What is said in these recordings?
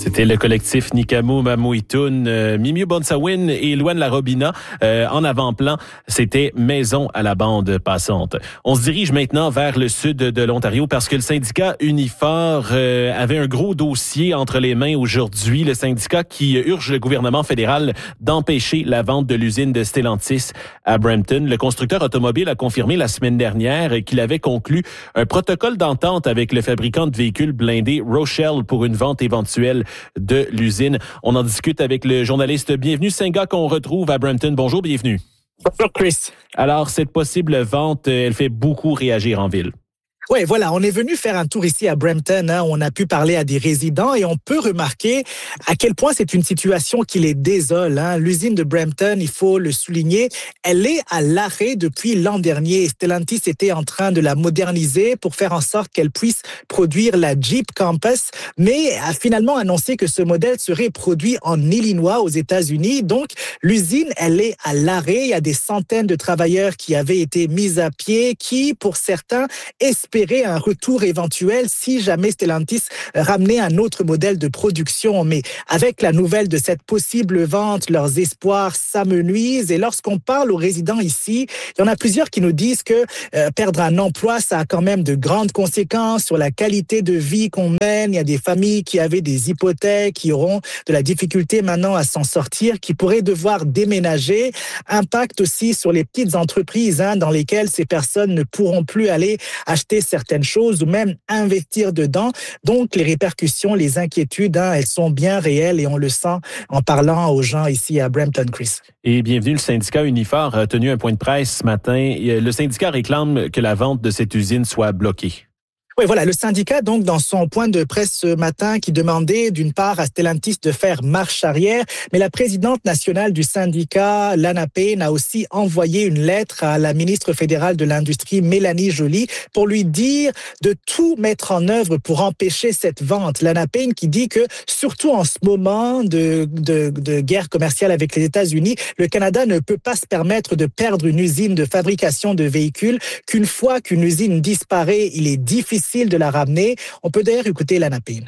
C'était le collectif Nikamu Mamuitun, Mimiu Bonsawin et Luan Larobina. En avant-plan, c'était Maison à la bande passante. On se dirige maintenant vers le sud de l'Ontario parce que le syndicat Unifor avait un gros dossier entre les mains aujourd'hui. Le syndicat qui urge le gouvernement fédéral d'empêcher la vente de l'usine de Stellantis à Brampton. Le constructeur automobile a confirmé la semaine dernière qu'il avait conclu un protocole d'entente avec le fabricant de véhicules blindés Rochelle pour une vente éventuelle de l'usine. On en discute avec le journaliste Bienvenue Senga qu'on retrouve à Brampton. Bonjour, bienvenue. Bonjour Chris. Alors, cette possible vente, elle fait beaucoup réagir en ville. Oui, voilà, on est venu faire un tour ici à Brampton. On a pu parler à des résidents et on peut remarquer à quel point c'est une situation qui les désole. L'usine de Brampton, il faut le souligner, elle est à l'arrêt depuis l'an dernier. Stellantis était en train de la moderniser pour faire en sorte qu'elle puisse produire la Jeep Compass, mais a finalement annoncé que ce modèle serait produit en Illinois, aux États-Unis. Donc, l'usine, elle est à l'arrêt. Il y a des centaines de travailleurs qui avaient été mis à pied, qui, pour certains, espérer un retour éventuel si jamais Stellantis ramenait un autre modèle de production. Mais avec la nouvelle de cette possible vente, leurs espoirs s'amenuisent. Et lorsqu'on parle aux résidents ici, il y en a plusieurs qui nous disent que perdre un emploi, ça a quand même de grandes conséquences sur la qualité de vie qu'on mène. Il y a des familles qui avaient des hypothèques, qui auront de la difficulté maintenant à s'en sortir, qui pourraient devoir déménager. Impact aussi sur les petites entreprises dans lesquelles ces personnes ne pourront plus aller acheter certaines choses ou même investir dedans. Donc, les répercussions, les inquiétudes, elles sont bien réelles et on le sent en parlant aux gens ici à Brampton, Chris. Et bienvenue, le syndicat Unifor a tenu un point de presse ce matin. Le syndicat réclame que la vente de cette usine soit bloquée. Oui, voilà, le syndicat, donc, dans son point de presse ce matin, qui demandait d'une part à Stellantis de faire marche arrière, mais la présidente nationale du syndicat, Lana Payne, a aussi envoyé une lettre à la ministre fédérale de l'Industrie, Mélanie Joly, pour lui dire de tout mettre en œuvre pour empêcher cette vente. Lana Payne qui dit que, surtout en ce moment de guerre commerciale avec les États-Unis, le Canada ne peut pas se permettre de perdre une usine de fabrication de véhicules, qu'une fois qu'une usine disparaît, il est difficile de la ramener. On peut d'ailleurs écouter Lana Payne.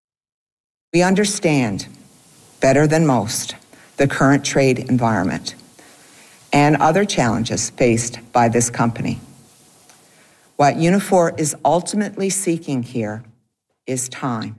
We understand better than most the current trade environment and other challenges faced by this company. What Unifor is ultimately seeking here is time.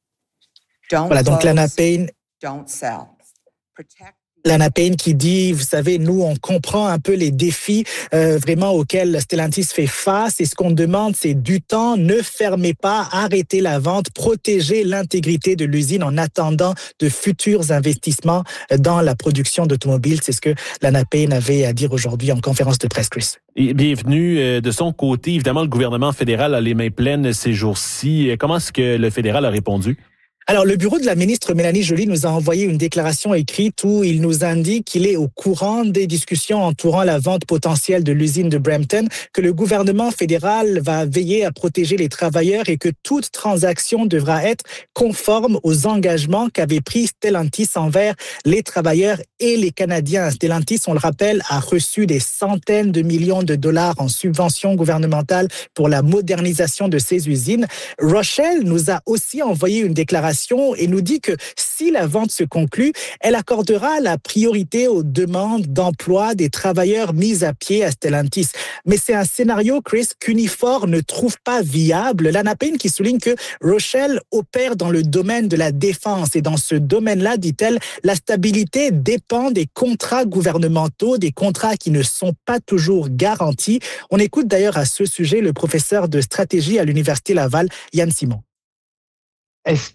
Don't voilà, donc Lana Payne, don't sell. Protect. Lana Payne qui dit, vous savez, nous, on comprend un peu les défis vraiment auxquels Stellantis fait face et ce qu'on demande, c'est du temps, ne fermez pas, arrêtez la vente, protégez l'intégrité de l'usine en attendant de futurs investissements dans la production d'automobiles. C'est ce que Lana Payne avait à dire aujourd'hui en conférence de presse, Chris. Et bienvenue de son côté. Évidemment, le gouvernement fédéral a les mains pleines ces jours-ci. Comment est-ce que le fédéral a répondu? Alors, le bureau de la ministre Mélanie Joly nous a envoyé une déclaration écrite où il nous indique qu'il est au courant des discussions entourant la vente potentielle de l'usine de Brampton, que le gouvernement fédéral va veiller à protéger les travailleurs et que toute transaction devra être conforme aux engagements qu'avait pris Stellantis envers les travailleurs et les Canadiens. Stellantis, on le rappelle, a reçu des centaines de millions de dollars en subventions gouvernementales pour la modernisation de ses usines. Rochelle nous a aussi envoyé une déclaration et nous dit que si la vente se conclut, elle accordera la priorité aux demandes d'emploi des travailleurs mis à pied à Stellantis. Mais c'est un scénario, Chris, qu'Unifor ne trouve pas viable. Lana Payne qui souligne que Rochelle opère dans le domaine de la défense et dans ce domaine-là, dit-elle, la stabilité dépend des contrats gouvernementaux, des contrats qui ne sont pas toujours garantis. On écoute d'ailleurs à ce sujet le professeur de stratégie à l'Université Laval, Yann Simon. Est-ce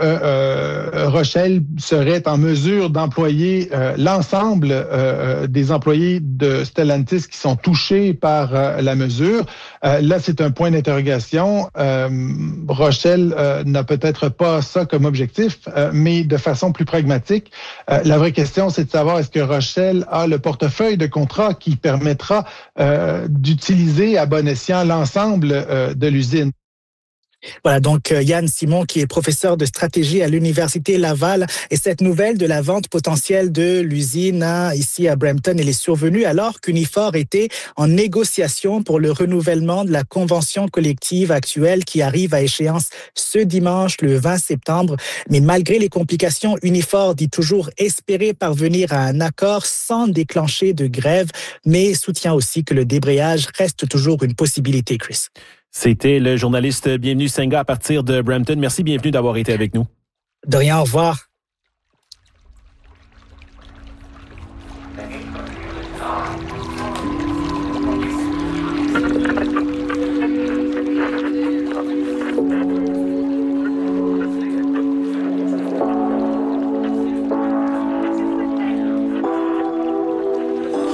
que Rochelle serait en mesure d'employer l'ensemble des employés de Stellantis qui sont touchés par la mesure? Là, c'est un point d'interrogation. Rochelle n'a peut-être pas ça comme objectif, mais de façon plus pragmatique, la vraie question, c'est de savoir est-ce que Rochelle a le portefeuille de contrats qui permettra d'utiliser à bon escient l'ensemble de l'usine? Voilà, donc Yann Simon, qui est professeur de stratégie à l'Université Laval. Et cette nouvelle de la vente potentielle de l'usine ici à Brampton, elle est survenue alors qu'Unifor était en négociation pour le renouvellement de la convention collective actuelle qui arrive à échéance ce dimanche, le 20 septembre. Mais malgré les complications, Unifor dit toujours espérer parvenir à un accord sans déclencher de grève, mais soutient aussi que le débrayage reste toujours une possibilité, Chris. C'était le journaliste Bienvenu Senga à partir de Brampton. Merci, bienvenue d'avoir été avec nous. De rien, au revoir.